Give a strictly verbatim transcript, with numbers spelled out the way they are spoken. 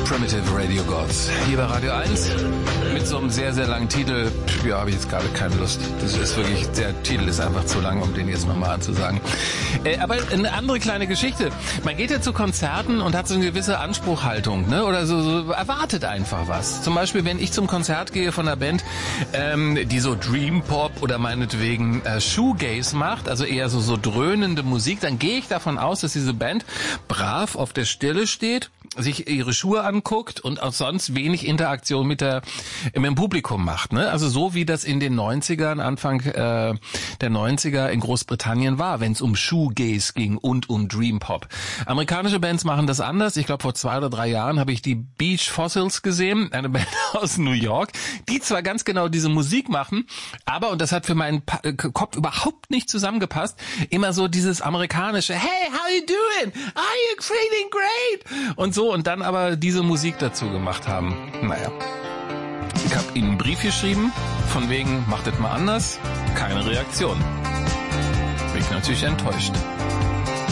Primitive Radio Gods. Hier bei Radio eins mit so einem sehr, sehr langen Titel. Ja, habe ich jetzt gerade keine Lust. Das ist wirklich, der Titel ist einfach zu lang, um den jetzt nochmal anzusagen. Äh, aber eine andere kleine Geschichte. Man geht ja zu Konzerten und hat so eine gewisse Anspruchhaltung, ne? Oder so, so erwartet einfach was. Zum Beispiel, wenn ich zum Konzert gehe von einer Band, ähm, die so Dream Pop oder meinetwegen äh, Shoegaze macht, also eher so, so dröhnende Musik, dann gehe ich davon aus, dass diese Band brav auf der Stelle steht, sich ihre Schuhe anguckt und auch sonst wenig Interaktion mit der mit dem Publikum macht, ne? Also so wie das in den neunzigern, Anfang äh, der neunziger in Großbritannien war, wenn es um Shoegaze ging und um Dream Pop. Amerikanische Bands machen das anders. Ich glaube, vor zwei oder drei Jahren habe ich die Beach Fossils gesehen, eine Band aus New York, die zwar ganz genau diese Musik machen, aber, und das hat für meinen pa- Kopf überhaupt nicht zusammengepasst, immer so dieses amerikanische, hey, how you doing? Are you feeling great? Und so, und dann aber diese Musik dazu gemacht haben. Naja. Ich habe ihnen einen Brief geschrieben, von wegen, macht das mal anders. Keine Reaktion. Bin ich natürlich enttäuscht.